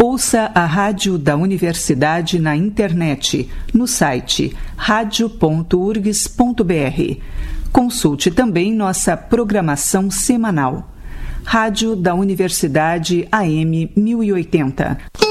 Ouça a Rádio da Universidade na internet, no site radio.urgs.br. Consulte também nossa programação semanal. Rádio da Universidade AM 1080.